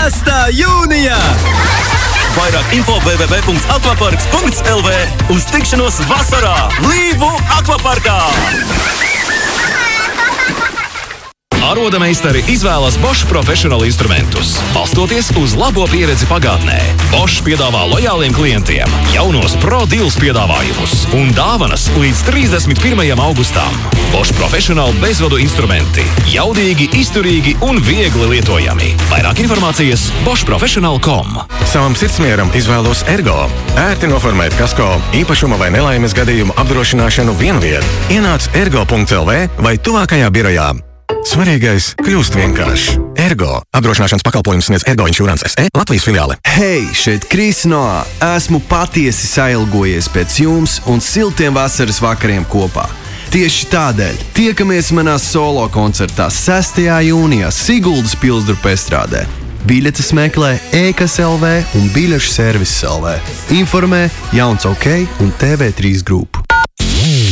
6. jūnijā! Vairāk info www.aquaparks.lv. Uz tikšanos vasarā Līvu akvaparkā! Arodameistari izvēlas Bosch profesionālu instrumentus, balstoties uz labo pieredzi pagātnē. Bosch piedāvā lojāliem klientiem jaunos Pro Deals piedāvājumus un dāvanas līdz 31. augustam. Bosch profesionāli bezvadu instrumenti, jaudīgi, izturīgi un viegli lietojami. Vairāk informācijas boschprofessional.com. Savam sirdsmieram izvēlos Ergo. Ērti noformēt kasko, īpašuma vai nelaimes gadījumu apdrošināšanu vienviet. Ienāc ergo.lv vai tuvākajā birojā. Svarīgais kļūst vienkārši. Ergo. Apdrošināšanas pakalpojums sniedz Ergo Insurance SE Latvijas filiāle. Hei, šeit Kris Noā. Esmu patiesi sailgojies pēc jums un siltiem vasaras vakariem kopā. Tieši tādēļ tiekamies manā solo koncertā 6. jūnijā Siguldas Pilsdrupa estrādē. Biļetes meklē e-kas LV un biļešu servis LV. Informē Jauns OK un TV3 grupu.